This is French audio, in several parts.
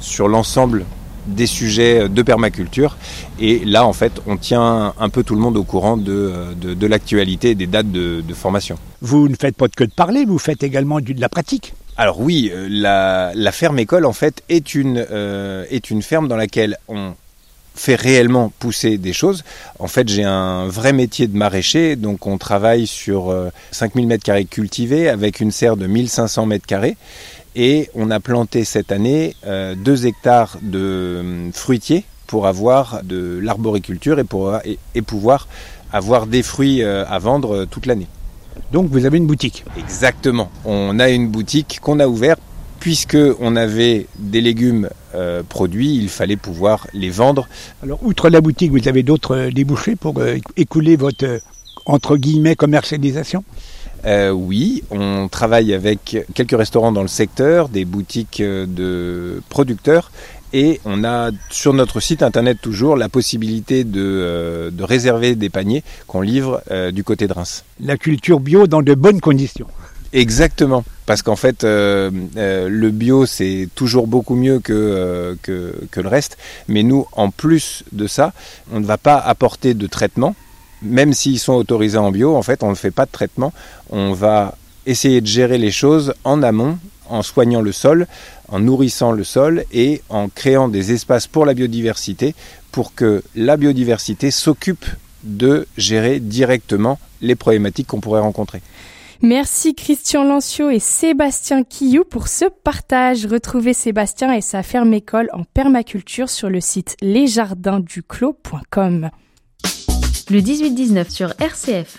sur l'ensemble des sujets de permaculture. Et là, en fait, on tient un peu tout le monde au courant de l'actualité et des dates de formation. Vous ne faites pas que de parler, vous faites également de la pratique. Alors oui, la ferme école, en fait, est une ferme dans laquelle on fait réellement pousser des choses. En fait, j'ai un vrai métier de maraîcher, donc on travaille sur 5000 m² cultivés avec une serre de 1500 m². Et on a planté cette année 2 hectares de fruitiers pour avoir de l'arboriculture et pouvoir avoir des fruits à vendre toute l'année. Donc vous avez une boutique. Exactement. On a une boutique qu'on a ouverte puisqu'on avait des légumes produits, il fallait pouvoir les vendre. Alors outre la boutique, vous avez d'autres débouchés pour écouler votre entre guillemets commercialisation ? Oui, on travaille avec quelques restaurants dans le secteur, des boutiques de producteurs et on a sur notre site internet toujours la possibilité de réserver des paniers qu'on livre du côté de Reims. La culture bio dans de bonnes conditions. Exactement, parce qu'en fait le bio c'est toujours beaucoup mieux que le reste, mais nous en plus de ça, on ne va pas apporter de traitement. Même s'ils sont autorisés en bio, en fait, on ne fait pas de traitement. On va essayer de gérer les choses en amont, en soignant le sol, en nourrissant le sol et en créant des espaces pour la biodiversité pour que la biodiversité s'occupe de gérer directement les problématiques qu'on pourrait rencontrer. Merci Christian Lanciot et Sébastien Quillou pour ce partage. Retrouvez Sébastien et sa ferme école en permaculture sur le site lesjardinsduclos.com. Le 18-19 sur RCF.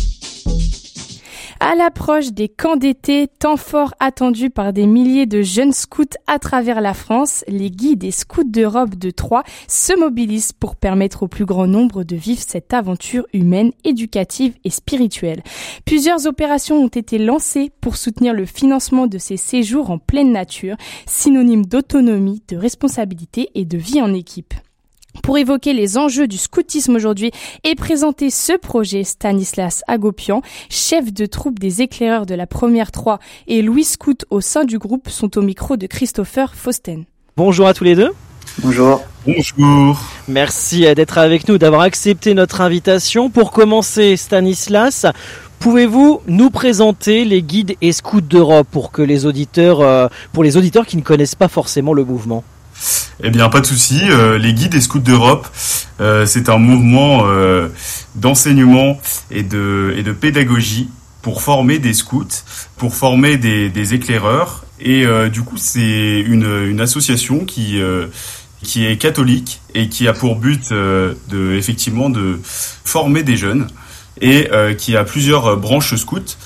À l'approche des camps d'été, temps fort attendu par des milliers de jeunes scouts à travers la France, les guides et scouts d'Europe de Troyes se mobilisent pour permettre au plus grand nombre de vivre cette aventure humaine, éducative et spirituelle. Plusieurs opérations ont été lancées pour soutenir le financement de ces séjours en pleine nature, synonyme d'autonomie, de responsabilité et de vie en équipe. Pour évoquer les enjeux du scoutisme aujourd'hui et présenter ce projet, Stanislas Agopian, chef de troupe des éclaireurs de la première Troyes et Louis Scout au sein du groupe sont au micro de Christopher Fausten. Bonjour à tous les deux. Bonjour. Bonjour. Merci d'être avec nous, d'avoir accepté notre invitation. Pour commencer, Stanislas, pouvez-vous nous présenter les guides et scouts d'Europe pour les auditeurs qui ne connaissent pas forcément le mouvement ? Eh bien, pas de souci. Les guides et scouts d'Europe, c'est un mouvement d'enseignement et de pédagogie pour former des scouts, pour former des éclaireurs. Et du coup, c'est une association qui est catholique et qui a pour but effectivement de former des jeunes et qui a plusieurs branches scouts.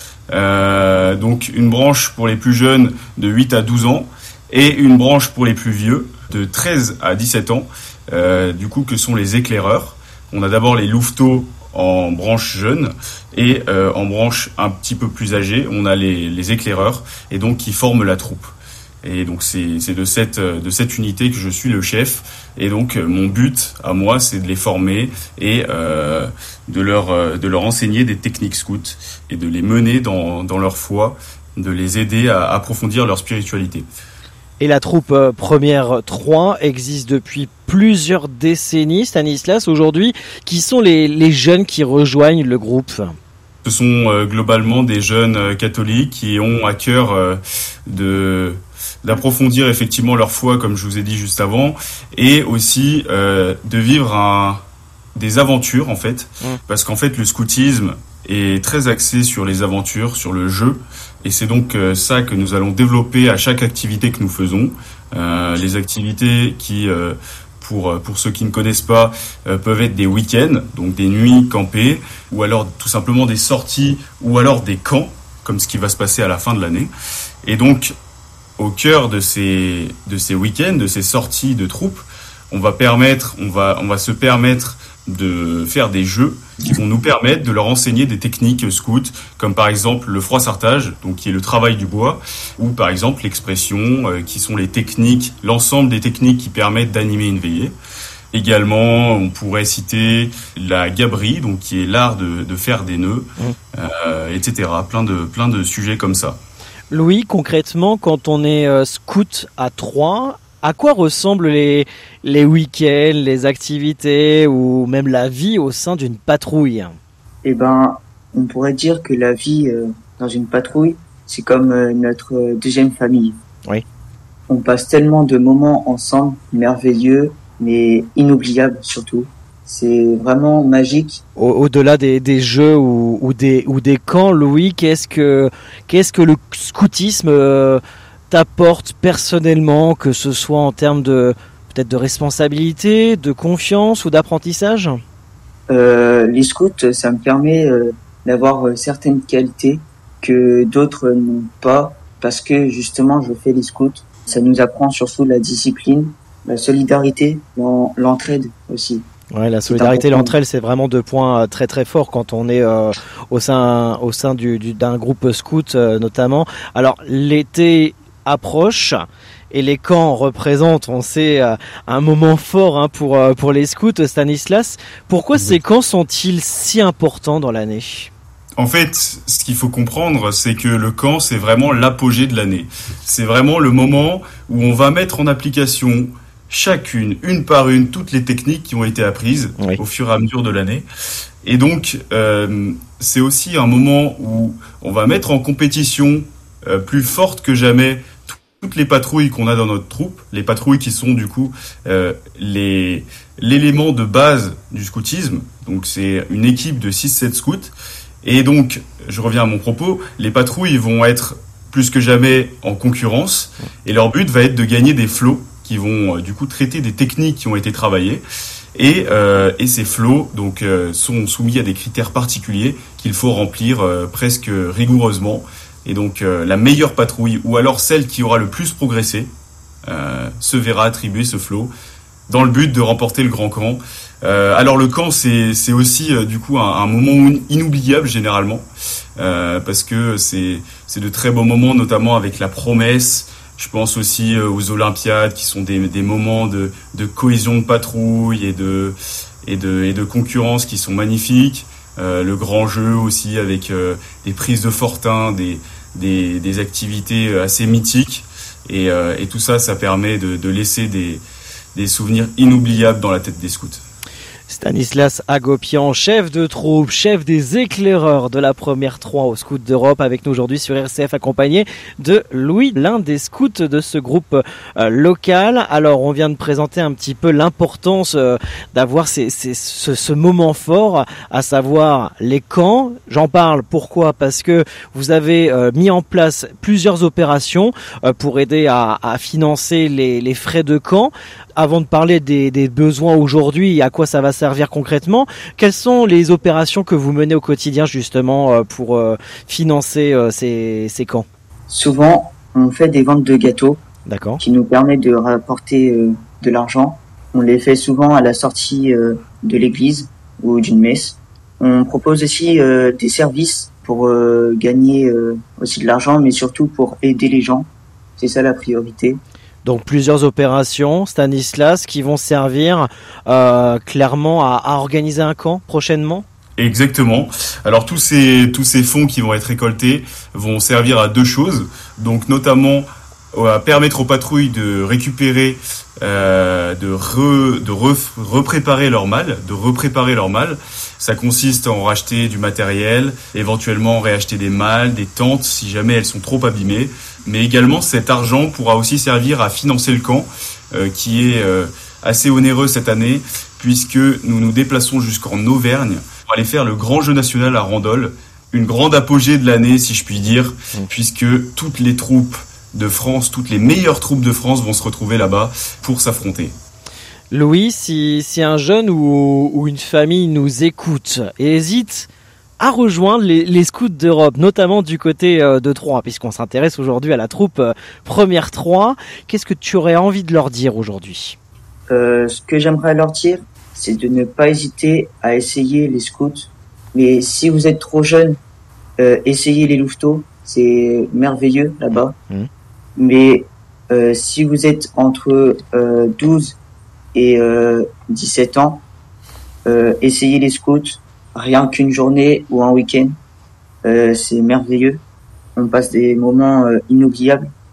Donc, une branche pour les plus jeunes de 8 à 12 ans et une branche pour les plus vieux de 13 à 17 ans, du coup, que sont les éclaireurs. On a d'abord les louveteaux en branche jeune et en branche un petit peu plus âgée, on a les éclaireurs et donc qui forment la troupe. Et donc c'est de cette unité que je suis le chef. Et donc mon but à moi, c'est de les former et de leur enseigner des techniques scouts et de les mener dans leur foi, de les aider à approfondir leur spiritualité. Et la troupe Première Troyes existe depuis plusieurs décennies. Stanislas, aujourd'hui, qui sont les jeunes qui rejoignent le groupe ? Ce sont globalement des jeunes catholiques qui ont à cœur d'approfondir effectivement leur foi, comme je vous ai dit juste avant, et aussi de vivre des aventures en fait, parce qu'en fait le scoutisme est très axé sur les aventures, sur le jeu, et c'est donc ça que nous allons développer à chaque activité que nous faisons. Les activités qui, pour ceux qui ne connaissent pas, peuvent être des week-ends, donc des nuits campées, ou alors tout simplement des sorties, ou alors des camps, comme ce qui va se passer à la fin de l'année. Et donc, au cœur de ces week-ends, de ces sorties de troupes, on va se permettre de faire des jeux qui vont nous permettre de leur enseigner des techniques scouts, comme par exemple le froissartage, donc qui est le travail du bois, ou par exemple l'expression, qui sont l'ensemble des techniques qui permettent d'animer une veillée. Également, on pourrait citer la gaberie, donc qui est l'art de faire des nœuds, etc. Plein de sujets comme ça. Louis, concrètement, quand on est scout à Troyes, À quoi ressemblent les week-ends, les activités ou même la vie au sein d'une patrouille? Eh ben, on pourrait dire que la vie dans une patrouille, c'est comme notre deuxième famille. Oui. On passe tellement de moments ensemble, merveilleux, mais inoubliables surtout. C'est vraiment magique. Au-delà des jeux ou des camps, Louis, qu'est-ce que le scoutisme t'apporte personnellement, que ce soit en termes de peut-être de responsabilité, de confiance ou d'apprentissage? Les scouts, ça me permet d'avoir certaines qualités que d'autres n'ont pas, parce que justement je fais les scouts. Ça nous apprend surtout la discipline, la solidarité, l'entraide aussi. Ouais, la solidarité et l'entraide, c'est vraiment 2 points très très forts quand on est au sein d'un groupe scout notamment. Alors l'été approche et les camps représentent, on sait, un moment fort pour les scouts. Stanislas, pourquoi ces camps sont-ils si importants dans l'année? En fait, ce qu'il faut comprendre, c'est que le camp, c'est vraiment l'apogée de l'année. C'est vraiment le moment où on va mettre en application chacune, une par une, toutes les techniques qui ont été apprises au fur et à mesure de l'année. Et donc, c'est aussi un moment où on va mettre en compétition plus forte que jamais toutes les patrouilles qu'on a dans notre troupe, les patrouilles qui sont du coup l'élément de base du scoutisme. Donc c'est une équipe de 6-7 scouts. Et donc, je reviens à mon propos, les patrouilles vont être plus que jamais en concurrence et leur but va être de gagner des flots qui vont du coup traiter des techniques qui ont été travaillées. Et ces flots donc sont soumis à des critères particuliers qu'il faut remplir presque rigoureusement. Et donc la meilleure patrouille, ou alors celle qui aura le plus progressé, se verra attribuer ce flot dans le but de remporter le grand camp. Alors le camp, c'est aussi du coup un moment inoubliable généralement, parce que c'est de très beaux moments, notamment avec la promesse. Je pense aussi aux Olympiades, qui sont des moments de cohésion de patrouille et de concurrence qui sont magnifiques. Le grand jeu aussi avec des prises de fortin, des activités assez mythiques. Et tout ça, ça permet de laisser des souvenirs inoubliables dans la tête des scouts. Stanislas Hagopian, chef de troupe, chef des éclaireurs de la première 3 aux Scouts d'Europe, avec nous aujourd'hui sur RCF, accompagné de Louis, l'un des scouts de ce groupe local. Alors, on vient de présenter un petit peu l'importance d'avoir ce moment fort, à savoir les camps. J'en parle, pourquoi? Parce que vous avez mis en place plusieurs opérations pour aider à financer les frais de camp. Avant de parler des besoins aujourd'hui et à quoi ça va servir concrètement, quelles sont les opérations que vous menez au quotidien justement pour financer ces camps? Souvent, on fait des ventes de gâteaux. D'accord. Qui nous permettent de rapporter de l'argent. On les fait souvent à la sortie de l'église ou d'une messe. On propose aussi des services pour gagner aussi de l'argent, mais surtout pour aider les gens. C'est ça la priorité. Donc plusieurs opérations, Stanislas, qui vont servir clairement à organiser un camp prochainement. Exactement. Alors tous ces fonds qui vont être récoltés vont servir à 2 choses. Donc notamment à permettre aux patrouilles de récupérer, repréparer leur malle. Ça consiste à en racheter du matériel, éventuellement réacheter des malles, des tentes si jamais elles sont trop abîmées. Mais également cet argent pourra aussi servir à financer le camp, qui est assez onéreux cette année, puisque nous nous déplaçons jusqu'en Auvergne pour aller faire le grand jeu national à Randol, une grande apogée de l'année si je puis dire, puisque toutes les troupes de France, toutes les meilleures troupes de France vont se retrouver là-bas pour s'affronter. Louis, si un jeune ou une famille nous écoute et hésite à rejoindre les scouts d'Europe, notamment du côté de Troyes, puisqu'on s'intéresse aujourd'hui à la troupe première 3, qu'est-ce que tu aurais envie de leur dire aujourd'hui? Ce que j'aimerais leur dire, c'est de ne pas hésiter à essayer les scouts. Mais si vous êtes trop jeune, essayez les louveteaux, c'est merveilleux là-bas. Mais si vous êtes entre 12 et 17 ans, essayez les scouts, rien qu'une journée ou un week-end, c'est merveilleux. On passe des moments inoubliables.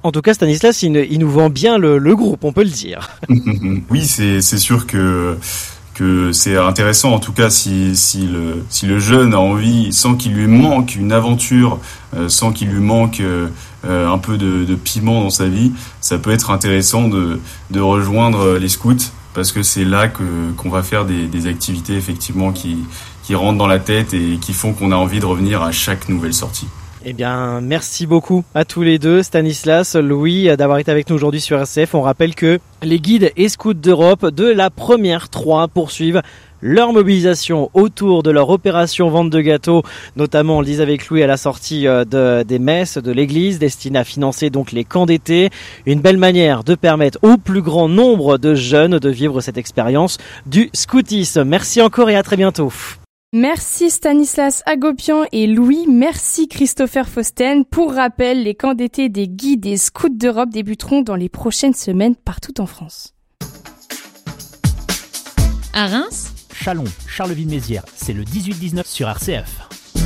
En tout cas, Stanislas, il nous vend bien le groupe, on peut le dire. Oui, c'est sûr que c'est intéressant, en tout cas si le jeune a envie, sans qu'il lui manque une aventure, sans qu'il lui manque un peu de piment dans sa vie, ça peut être intéressant de rejoindre les scouts, parce que c'est là qu'on va faire des activités effectivement qui rentrent dans la tête et qui font qu'on a envie de revenir à chaque nouvelle sortie. Eh bien, merci beaucoup à tous les deux, Stanislas, Louis, d'avoir été avec nous aujourd'hui sur RCF. On rappelle que les guides et scouts d'Europe de la première 3 poursuivent leur mobilisation autour de leur opération vente de gâteaux, notamment, on le disait avec Louis, à la sortie des messes de l'église, destinée à financer donc les camps d'été. Une belle manière de permettre au plus grand nombre de jeunes de vivre cette expérience du scoutisme. Merci encore et à très bientôt. Merci Stanislas Hagopian et Louis, merci Christopher Fausten. Pour rappel, les camps d'été des guides et scouts d'Europe débuteront dans les prochaines semaines partout en France. À Reims, Châlons, Charleville-Mézières, c'est le 18-19 sur RCF.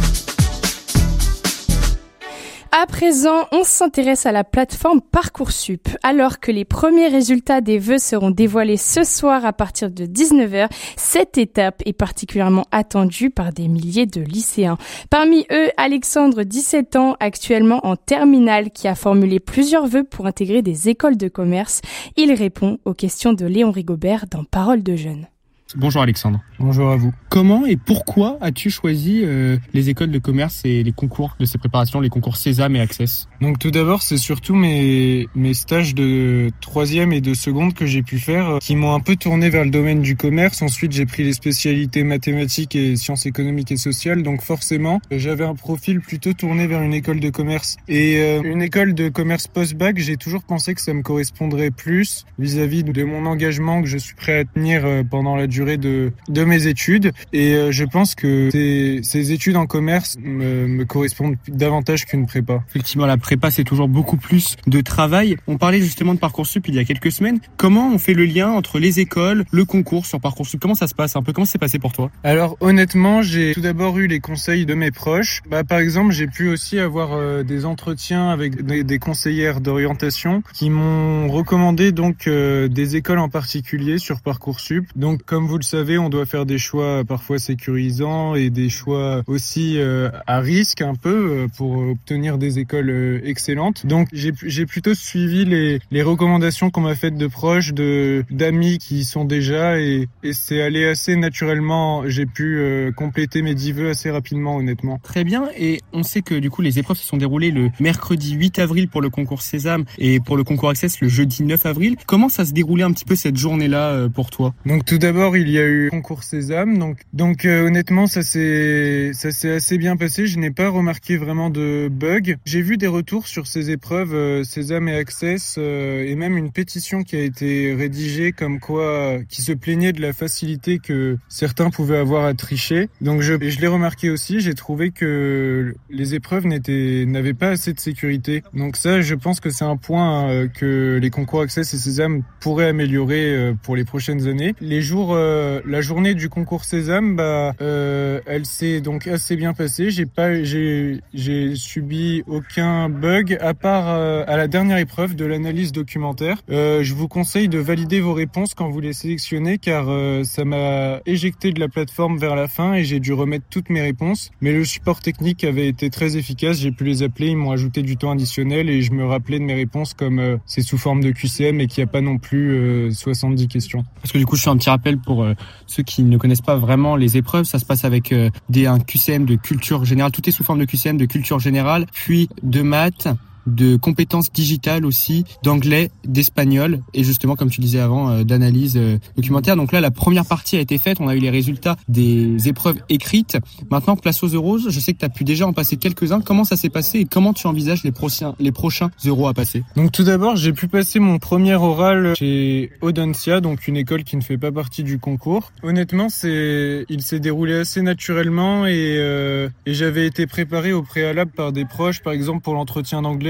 À présent, on s'intéresse à la plateforme Parcoursup. Alors que les premiers résultats des vœux seront dévoilés ce soir à partir de 19h, cette étape est particulièrement attendue par des milliers de lycéens. Parmi eux, Alexandre, 17 ans, actuellement en terminale, qui a formulé plusieurs vœux pour intégrer des écoles de commerce. Il répond aux questions de Léon Rigobert dans Parole de jeunes. Bonjour Alexandre. Bonjour à vous. Comment et pourquoi as-tu choisi les écoles de commerce et les concours de ces préparations, les concours Sésame et Access ? Donc tout d'abord, c'est surtout mes stages de 3e et de seconde que j'ai pu faire qui m'ont un peu tourné vers le domaine du commerce. Ensuite, j'ai pris les spécialités mathématiques et sciences économiques et sociales. Donc forcément, j'avais un profil plutôt tourné vers une école de commerce. Et une école de commerce post-bac, j'ai toujours pensé que ça me correspondrait plus vis-à-vis de mon engagement que je suis prêt à tenir pendant la durée de mes études, et je pense que ces études en commerce me correspondent davantage qu'une prépa. Effectivement, la prépa, c'est toujours beaucoup plus de travail. On parlait justement de Parcoursup il y a quelques semaines. Comment on fait le lien entre les écoles, le concours sur Parcoursup ? Comment ça se passe un peu ? Comment c'est passé pour toi ? Alors honnêtement, j'ai tout d'abord eu les conseils de mes proches. Par exemple, j'ai pu aussi avoir des entretiens avec des conseillères d'orientation qui m'ont recommandé donc des écoles en particulier sur Parcoursup. Donc comme vous le savez, on doit faire des choix parfois sécurisants et des choix aussi à risque un peu pour obtenir des écoles excellentes. Donc j'ai plutôt suivi les recommandations qu'on m'a faites de proches, d'amis qui y sont déjà, et c'est allé assez naturellement. J'ai pu compléter mes 10 vœux assez rapidement, honnêtement. Très bien, et on sait que du coup les épreuves se sont déroulées le mercredi 8 avril pour le concours Sésame et pour le concours Access le jeudi 9 avril. Comment ça se déroulait un petit peu cette journée-là pour toi ? Donc tout d'abord, il y a eu concours Sésame, donc honnêtement ça s'est assez bien passé. Je n'ai pas remarqué vraiment de bugs. J'ai vu des retours sur ces épreuves Sésame et Access et même une pétition qui a été rédigée comme quoi qui se plaignait de la facilité que certains pouvaient avoir à tricher. Donc je l'ai remarqué aussi. J'ai trouvé que les épreuves n'avaient pas assez de sécurité. Donc ça, je pense que c'est un point que les concours Access et Sésame pourraient améliorer pour les prochaines années. La journée du concours Sésame, elle s'est donc assez bien passée. J'ai subi aucun bug à part à la dernière épreuve de l'analyse documentaire. Je vous conseille de valider vos réponses quand vous les sélectionnez, car ça m'a éjecté de la plateforme vers la fin et j'ai dû remettre toutes mes réponses. Mais le support technique avait été très efficace. J'ai pu les appeler, ils m'ont ajouté du temps additionnel et je me rappelais de mes réponses comme c'est sous forme de QCM et qu'il n'y a pas non plus 70 questions. Parce que du coup, je fais un petit rappel pour ceux qui ne connaissent pas vraiment les épreuves. Ça se passe avec un QCM de culture générale. Tout est sous forme de QCM de culture générale, puis de maths, de compétences digitales aussi, d'anglais, d'espagnol et justement, comme tu disais avant, d'analyse documentaire. Donc là, la première partie a été faite. On a eu les résultats des épreuves écrites. Maintenant, place aux euros. Je sais que tu as pu déjà en passer quelques-uns. Comment ça s'est passé et comment tu envisages les prochains euros à passer ? Donc tout d'abord, j'ai pu passer mon premier oral chez Audencia, donc une école qui ne fait pas partie du concours. Honnêtement, il s'est déroulé assez naturellement et j'avais été préparé au préalable par des proches. Par exemple, pour l'entretien d'anglais,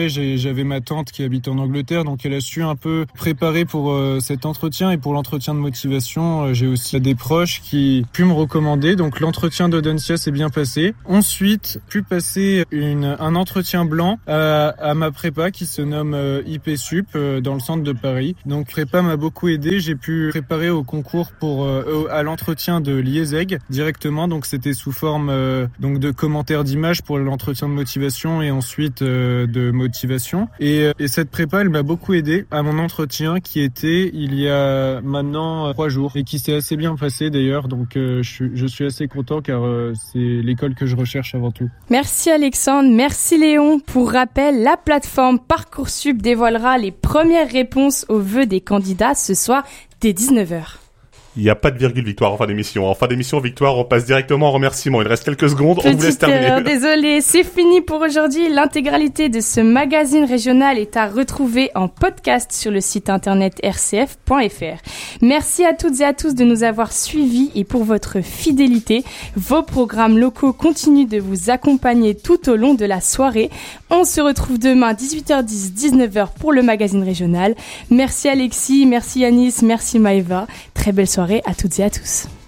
anglais, j'avais ma tante qui habite en Angleterre, donc elle a su un peu préparer pour cet entretien et pour l'entretien de motivation. J'ai aussi des proches qui pu me recommander, donc l'entretien d'Audencia s'est bien passé. Ensuite, pu passer un entretien blanc à ma prépa qui se nomme IPSUP dans le centre de Paris. Donc prépa m'a beaucoup aidé, j'ai pu préparer au concours à l'entretien de l'IESEG directement, donc c'était sous forme donc de commentaires d'images pour l'entretien de motivation et ensuite de motivation. Et cette prépa, elle m'a beaucoup aidé à mon entretien qui était il y a maintenant 3 jours et qui s'est assez bien passé d'ailleurs, donc je suis assez content car c'est l'école que je recherche avant tout. Merci Alexandre, merci Léon. Pour rappel, la plateforme Parcoursup dévoilera les premières réponses aux vœux des candidats ce soir dès 19h. Il n'y a pas de virgule Victoire en fin d'émission. En fin d'émission, Victoire, on passe directement en remerciement. Il reste quelques secondes, on vous laisse terminer. Désolé, c'est fini pour aujourd'hui. L'intégralité de ce magazine régional est à retrouver en podcast sur le site internet rcf.fr. Merci à toutes et à tous de nous avoir suivis et pour votre fidélité. Vos programmes locaux continuent de vous accompagner tout au long de la soirée. On se retrouve demain 18h10, 19h pour le magazine régional. Merci Alexis, merci Yanis, merci Maëva. Très belle soirée à toutes et à tous.